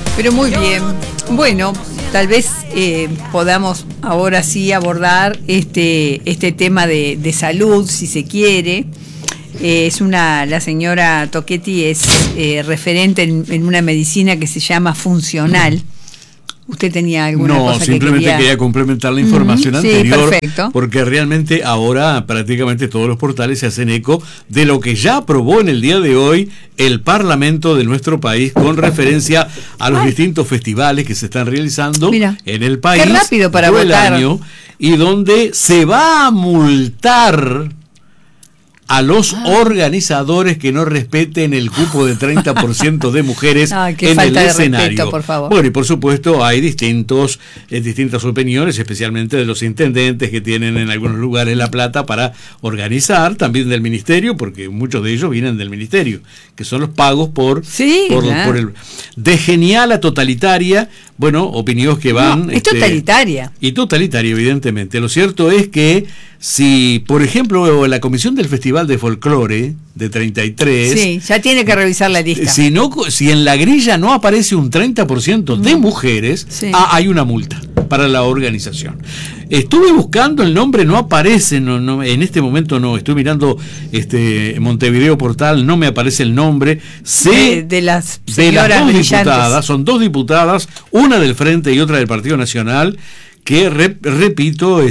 Pero muy bien. Bueno, tal vez podamos ahora sí abordar este tema de salud, si se quiere. La señora Tocchetti es referente en una medicina que se llama funcional. ¿Usted tenía alguna cosa que simplemente quería complementar la información anterior, perfecto. Porque realmente ahora prácticamente todos los portales se hacen eco de lo que ya aprobó en el día de hoy el Parlamento de nuestro país con referencia a los distintos festivales que se están realizando en el país. Qué rápido para todo votar. el año, y donde se va a multar a los organizadores que no respeten el cupo de 30% de mujeres en el escenario. Respeto, por favor. Bueno, y por supuesto hay distintas opiniones, especialmente de los intendentes que tienen en algunos lugares la plata para organizar, también del ministerio, porque muchos de ellos vienen del ministerio, que son los pagos por el de genial a totalitaria. Bueno, opiniones que van... No, es totalitaria. Y totalitaria, evidentemente. Lo cierto es que si, por ejemplo, la Comisión del Festival de Folclore de 33... Sí, ya tiene que revisar la lista. Si en la grilla no aparece un 30% de mujeres, hay una multa para la organización. Estuve buscando el nombre, no aparece, en este momento no, estoy mirando Montevideo Portal, no me aparece el nombre. Sé de las dos brillantes. diputadas, son dos diputadas, una del Frente y otra del Partido Nacional, que repito,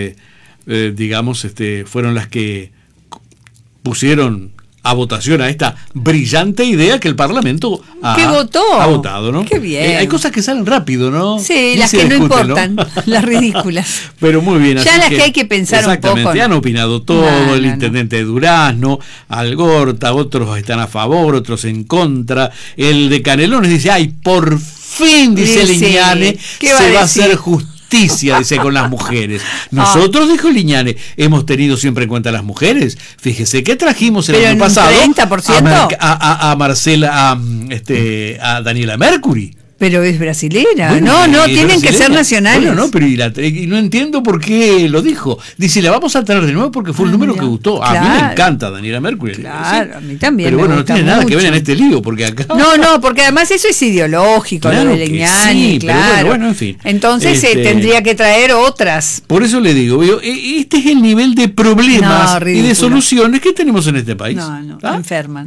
fueron las que pusieron a votación a esta brillante idea que el Parlamento ha votado, ¿no? Qué bien. Hay cosas que salen rápido, ¿no? Sí, las que no importan, las ridículas. Pero muy bien. Ya las que hay que pensar un poco. Exactamente, han opinado todo, el intendente de Durazno, Algorta, otros están a favor, otros en contra. El de Canelones dice, por fin, dice Liñane, se va a hacer justicia, dice, con las mujeres. Nosotros, dijo Liñane, hemos tenido siempre en cuenta a las mujeres. Fíjese que trajimos el año pasado 30%? a Marcela, a Daniela Mercury. Pero es brasilera. Bueno, tienen brasilera. Que ser nacionales. Bueno, pero y no entiendo por qué lo dijo. Dice, la vamos a traer de nuevo porque fue el número que gustó. Claro. A mí me encanta Daniela Mercury. Claro, a mí también. Pero bueno, no tiene nada que ver en este lío, porque acá... No, porque además eso es ideológico, claro, lo de Leñani, claro. Pero bueno, en fin. Entonces tendría que traer otras. Por eso le digo, este es el nivel de problemas y de soluciones que tenemos en este país. No, enferman.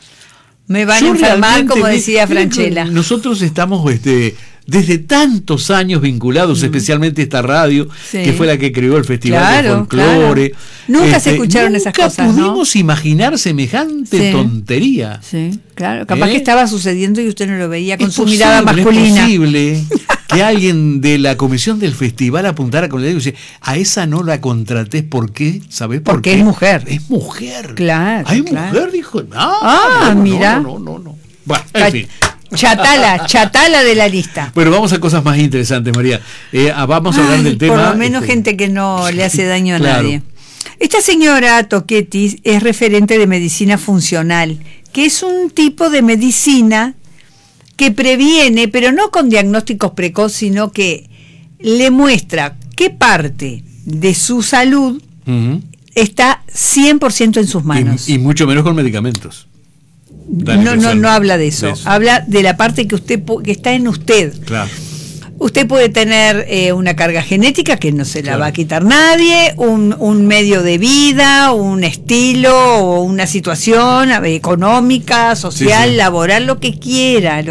Me van a enfermar, como decía Franchella. Nosotros estamos desde tantos años vinculados, especialmente esta radio, que fue la que creó el Festival de Folclore. Claro. Nunca se escucharon esas cosas, Nunca pudimos imaginar semejante tontería. Sí, claro. Capaz que estaba sucediendo y usted no lo veía con su mirada masculina. Es posible que alguien de la comisión del festival apuntara con el dedo y dice, a esa no la contraté, ¿por qué? ¿Sabés por qué? Porque es mujer. Es mujer. Claro. ¿Hay mujer? Dijo, mira. No. Bueno, en fin. Chatala de la lista. Bueno, vamos a cosas más interesantes, María. Vamos a hablar del tema. Por lo menos gente que no le hace daño a nadie. Esta señora Tocchetti es referente de medicina funcional, que es un tipo de medicina que previene, pero no con diagnósticos precoz, sino que le muestra qué parte de su salud está 100% en sus manos. Y mucho menos con medicamentos. No habla de eso. Habla de la parte que está en usted. Claro. Usted puede tener una carga genética que no se la va a quitar nadie, un medio de vida, un estilo o una situación económica, social, laboral, lo que quiera,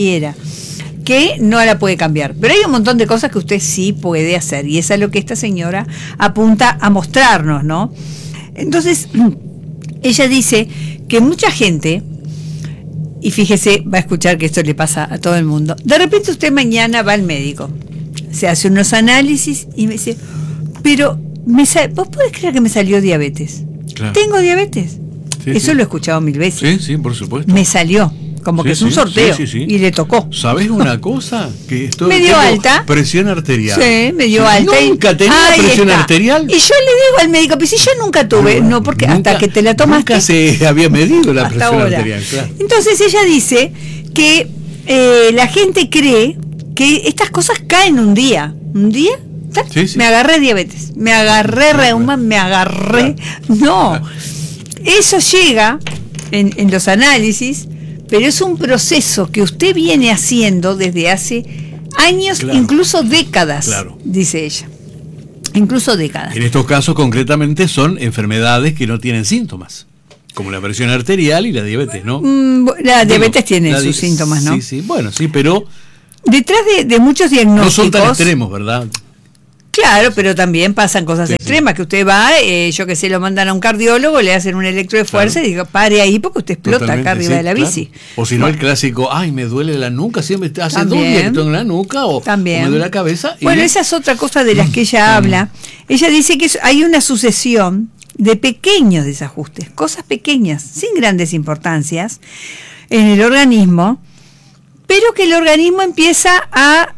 que no la puede cambiar. Pero hay un montón de cosas que usted sí puede hacer, y eso es lo que esta señora apunta a mostrarnos, ¿no? Entonces, ella dice que mucha gente... Y fíjese, va a escuchar que esto le pasa a todo el mundo. De repente usted mañana va al médico, se hace unos análisis y me dice, pero ¿vos podés creer que me salió diabetes? Claro. ¿Tengo diabetes? Eso lo he escuchado 1000 veces. Sí, por supuesto. Me salió, como que es un sorteo, y le tocó. ¿Sabés una cosa? Que me dio alta. Presión arterial. Sí, me dio alta. ¿Nunca tenía presión arterial? Y yo le digo al médico, pero si yo nunca tuve, porque hasta que te la tomaste. Nunca se había medido la presión arterial, claro. Entonces ella dice que la gente cree que estas cosas caen un día. ¿Un día? Me agarré diabetes, me agarré reuma, me agarré... No, eso llega en los análisis, pero es un proceso que usted viene haciendo desde hace años, claro, incluso décadas, claro, dice ella. Incluso décadas. En estos casos concretamente son enfermedades que no tienen síntomas, como la presión arterial y la diabetes, ¿no? La diabetes tiene sus síntomas, ¿no? Sí, sí, bueno, sí, pero detrás de muchos diagnósticos. No son tan extremos, ¿verdad? Claro, pero también pasan cosas extremas, que usted va, yo que sé, lo mandan a un cardiólogo, le hacen un electro de fuerza, y digo, pare ahí porque usted explota acá arriba de la bici. O si no, el clásico, ay, me duele la nuca, siempre hace 2 días que tengo en la nuca, o me duele la cabeza. Bueno, esa es otra cosa de las que ella habla. Ella dice que hay una sucesión de pequeños desajustes, cosas pequeñas, sin grandes importancias, en el organismo, pero que el organismo empieza a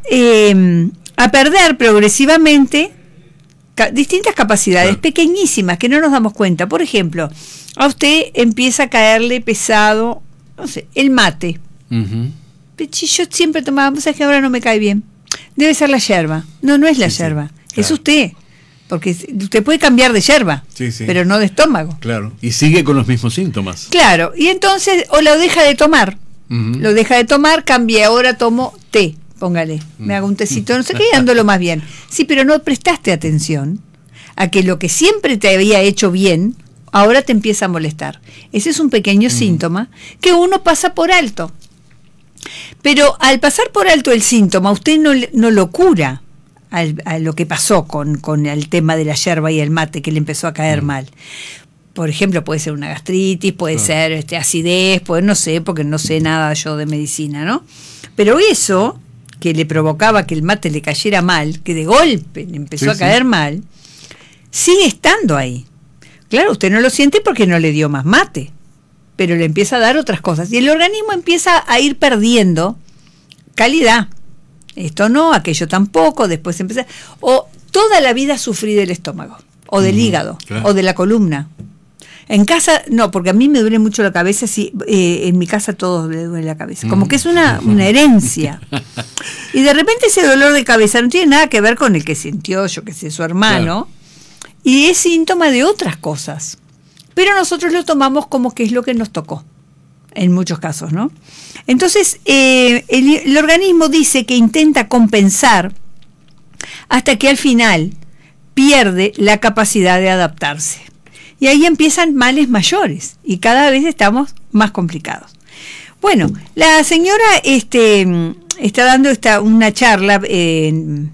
perder progresivamente distintas capacidades, claro, pequeñísimas, que no nos damos cuenta. Por ejemplo, a usted empieza a caerle pesado, no sé, el mate. Uh-huh. Yo siempre tomaba, o sea, que ahora no me cae bien. Debe ser la yerba. No es la yerba, claro, es usted. Porque usted puede cambiar de yerba, pero no de estómago. Claro, y sigue con los mismos síntomas. Claro, y entonces, o lo deja de tomar. Uh-huh. Lo deja de tomar, cambia, ahora tomo té. Póngale, me hago un tecito, no sé qué, dándolo más bien. Sí, pero no prestaste atención a que lo que siempre te había hecho bien, ahora te empieza a molestar. Ese es un pequeño síntoma que uno pasa por alto. Pero al pasar por alto el síntoma, usted no lo cura a lo que pasó con el tema de la yerba y el mate, que le empezó a caer mal. Por ejemplo, puede ser una gastritis, puede ser acidez, no sé, porque no sé nada yo de medicina, ¿no? Pero eso que le provocaba que el mate le cayera mal, que de golpe le empezó a caer mal, sigue estando ahí. Claro, usted no lo siente porque no le dio más mate, pero le empieza a dar otras cosas. Y el organismo empieza a ir perdiendo calidad. Esto no, aquello tampoco, después empieza... O toda la vida sufrí del estómago, o del hígado, o de la columna. En casa, no, porque a mí me duele mucho la cabeza, sí, en mi casa todos le duele la cabeza, como que es una herencia. Y de repente ese dolor de cabeza no tiene nada que ver con el que sintió, yo que sé, su hermano, y es síntoma de otras cosas. Pero nosotros lo tomamos como que es lo que nos tocó, en muchos casos, ¿no? Entonces, el organismo dice que intenta compensar hasta que al final pierde la capacidad de adaptarse. Y ahí empiezan males mayores y cada vez estamos más complicados. Bueno, la señora está dando una charla en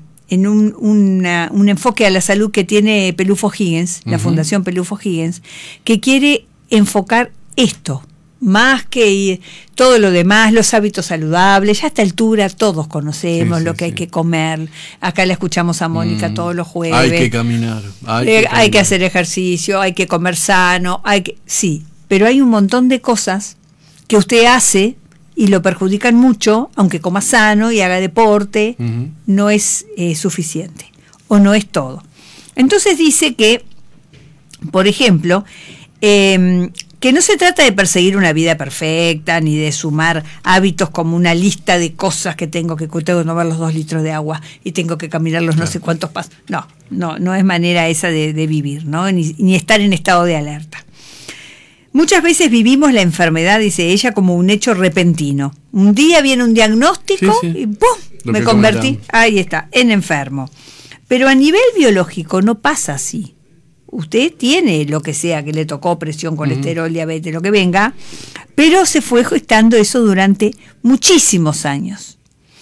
un enfoque a la salud que tiene Pelufo Higgins, la Fundación Pelufo Higgins, que quiere enfocar esto, más que todo lo demás, los hábitos saludables. Ya a esta altura todos conocemos lo que hay que comer. Acá la escuchamos a Mónica todos los jueves. Hay que caminar. Hay que hacer ejercicio, hay que comer sano. Pero hay un montón de cosas que usted hace y lo perjudican mucho, aunque coma sano y haga deporte, no es suficiente o no es todo. Entonces dice que, por ejemplo, que no se trata de perseguir una vida perfecta, ni de sumar hábitos como una lista de cosas que tengo que tomar los 2 litros de agua y tengo que caminar los no sé cuántos pasos. No es manera esa de vivir, ¿no? Ni estar en estado de alerta. Muchas veces vivimos la enfermedad, dice ella, como un hecho repentino. Un día viene un diagnóstico y ¡pum! Me convertí, ahí está, en enfermo. Pero a nivel biológico no pasa así. Usted tiene lo que sea que le tocó, presión, colesterol, diabetes, lo que venga, pero se fue gestando eso durante muchísimos años.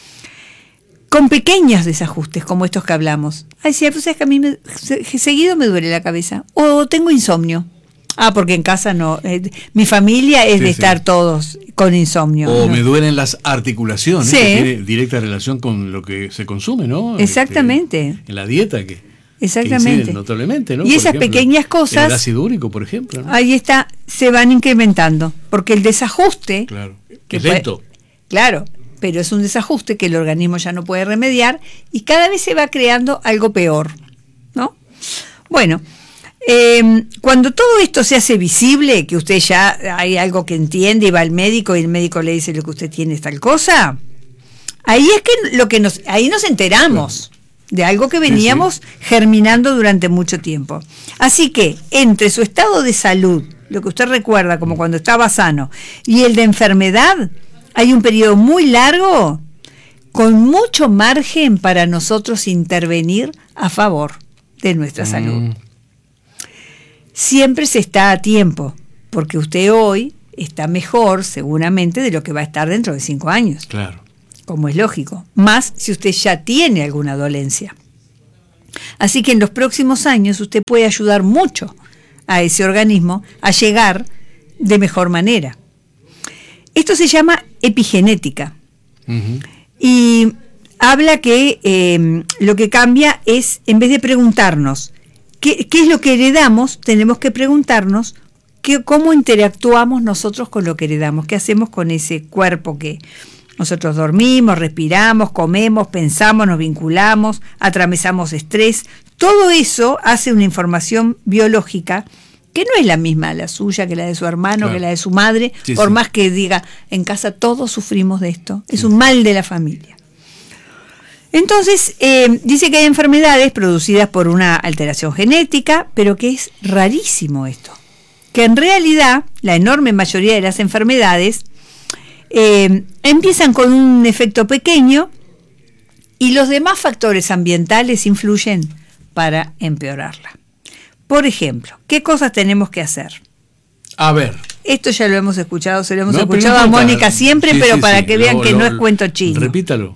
Con pequeños desajustes como estos que hablamos. Sí, pues es que a mí seguido me duele la cabeza. O tengo insomnio. Porque en casa no. Mi familia es de estar todos con insomnio. O me duelen las articulaciones, que tiene directa relación con lo que se consume, ¿no? Exactamente. En la dieta Exactamente. Que notablemente, ¿no? Y esas pequeñas cosas, el ácido úrico, por ejemplo, ¿no? Ahí está, se van incrementando, porque el desajuste, es lento. Claro, pero es un desajuste que el organismo ya no puede remediar y cada vez se va creando algo peor, ¿no? Bueno, cuando todo esto se hace visible, que usted ya hay algo que entiende y va al médico y el médico le dice lo que usted tiene es tal cosa, ahí es que ahí nos enteramos. De algo que veníamos germinando durante mucho tiempo. Así que, entre su estado de salud lo que usted recuerda como cuando estaba sano, y el de enfermedad, hay un periodo muy largo con mucho margen para nosotros intervenir a favor de nuestra salud. Siempre se está a tiempo, porque usted hoy está mejor seguramente de lo que va a estar dentro de 5 años. Claro. Como es lógico, más si usted ya tiene alguna dolencia. Así que en los próximos años usted puede ayudar mucho a ese organismo a llegar de mejor manera. Esto se llama epigenética. Y habla que lo que cambia es, en vez de preguntarnos qué es lo que heredamos, tenemos que preguntarnos cómo interactuamos nosotros con lo que heredamos, qué hacemos con ese cuerpo que nosotros dormimos, respiramos, comemos, pensamos, nos vinculamos, atravesamos estrés. Todo eso hace una información biológica que no es la misma la suya, que la de su hermano, claro, que la de su madre, sí, por más que diga, en casa todos sufrimos de esto, es un mal de la familia. Entonces, dice que hay enfermedades producidas por una alteración genética, pero que es rarísimo esto, que en realidad la enorme mayoría de las enfermedades empiezan con un efecto pequeño y los demás factores ambientales influyen para empeorarla. Por ejemplo, ¿qué cosas tenemos que hacer? A ver. Esto ya lo hemos escuchado, se lo hemos escuchado a Mónica siempre, sí, pero para que vean que no es cuento chino. Repítalo.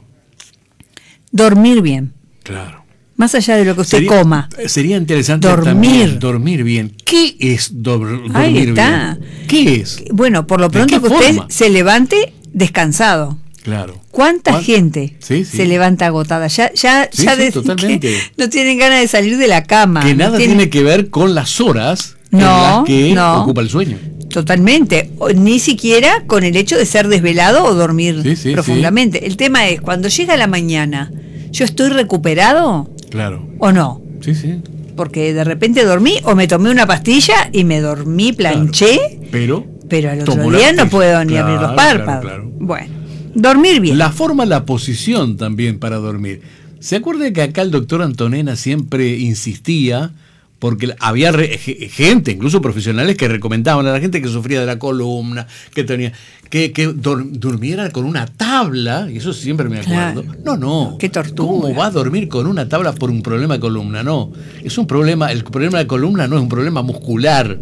Dormir bien. Claro. Más allá de lo que usted coma. Sería interesante también dormir bien. ¿Qué es dormir bien? ¿Qué es? Bueno, por lo pronto que usted se levante descansado. Claro. ¿Cuánta gente se levanta agotada? Ya totalmente. No tienen ganas de salir de la cama. Que nada tiene que ver con las horas en las que ocupa el sueño. Totalmente. Ni siquiera con el hecho de ser desvelado o dormir profundamente. El tema es, cuando llega la mañana, ¿yo estoy recuperado? Claro. ¿O no? Sí, sí. Porque de repente dormí o me tomé una pastilla y me dormí, planché. Claro. Pero al otro día no puedo ni abrir los párpados. Claro. Bueno, dormir bien. La forma, la posición también para dormir. ¿Se acuerda que acá el doctor Antonena siempre insistía? Porque había gente, incluso profesionales, que recomendaban a la gente que sufría de la columna, que tenía que durmiera con una tabla, y eso siempre me acuerdo. Claro. No. Qué tortura. ¿Cómo va a dormir con una tabla por un problema de columna? No. Es un problema, el problema de columna no es un problema muscular.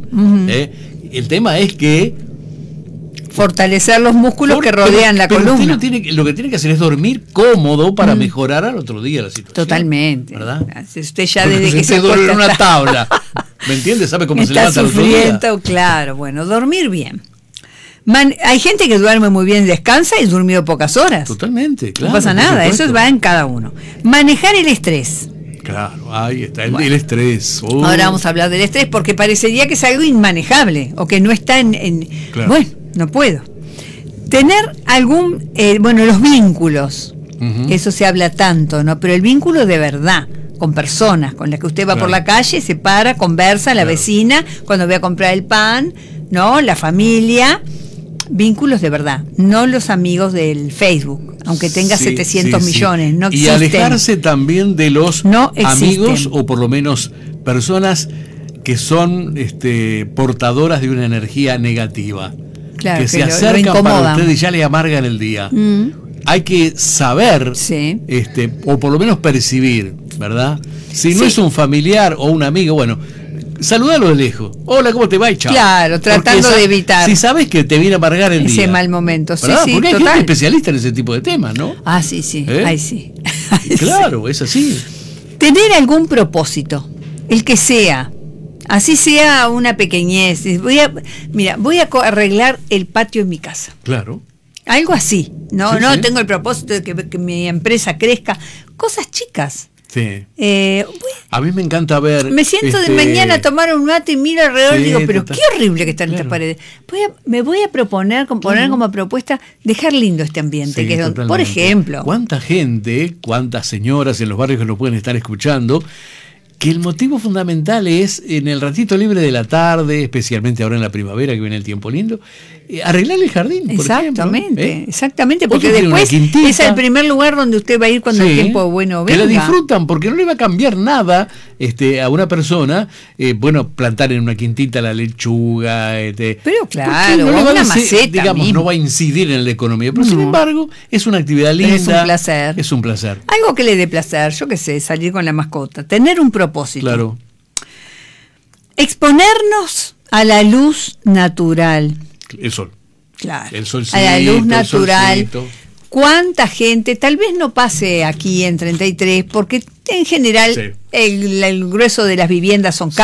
El tema es que fortalecer los músculos que rodean la columna. Lo que tiene que hacer es dormir cómodo para mejorar al otro día la situación. Totalmente. ¿Verdad? Usted ya desde que se duerme en una tabla, ¿me entiende? ¿Sabe cómo se levanta el otro día? Claro, bueno, dormir bien. Hay gente que duerme muy bien, descansa y durmió pocas horas. Totalmente, claro. No pasa nada, eso va en cada uno. Manejar el estrés. Claro, ahí está el estrés. Ahora vamos a hablar del estrés porque parecería que es algo inmanejable o que no está en claro. Bueno, no puedo. Tener los vínculos, eso se habla tanto, ¿no? Pero el vínculo de verdad, con personas con las que usted va por la calle, se para, conversa, la vecina, cuando ve a comprar el pan, ¿no? La familia, vínculos de verdad, no los amigos del Facebook, aunque tenga 700 millones, no existen. Y alejarse también de los amigos o por lo menos personas que son portadoras de una energía negativa. Claro, que se acercan para usted y ya le amargan el día. Hay que saber, o por lo menos percibir, ¿verdad? Si no es un familiar o un amigo, bueno, saludalo de lejos. Hola, ¿cómo te va? Y chao. Claro, tratando de evitar. Si sabes que te viene a amargar el día. Ese mal momento, ¿verdad? Porque hay gente especialista en ese tipo de temas, ¿no? Ah, sí. Ay, sí. Claro, es así. Tener algún propósito, el que sea. Así sea una pequeñez. Voy a arreglar el patio en mi casa. Claro. Algo así. No tengo el propósito de que mi empresa crezca. Cosas chicas. Sí. A mí me encanta ver. Me siento de mañana a tomar un mate y miro alrededor y digo, pero qué horrible que están estas paredes. Me voy a poner como propuesta dejar lindo este ambiente. Que es donde, por ejemplo. ¿Cuánta gente, cuántas señoras en los barrios que nos pueden estar escuchando? Que el motivo fundamental es en el ratito libre de la tarde, especialmente ahora en la primavera que viene el tiempo lindo, arreglar el jardín, por ejemplo. Exactamente, porque después es el primer lugar donde usted va a ir cuando el tiempo bueno venga. Que la disfrutan, porque no le va a cambiar nada a una persona, plantar en una quintita la lechuga. Pero claro, no una maceta, digamos, no va a incidir en la economía, pero sin embargo es una actividad linda. Es un placer. Es un placer. Algo que le dé placer, yo qué sé, salir con la mascota, tener un propósito. Claro. Exponernos a la luz natural. El sol. Claro. El solcito, a la luz natural. ¿Cuánta gente? Tal vez no pase aquí en 33, porque en general el grueso de las viviendas son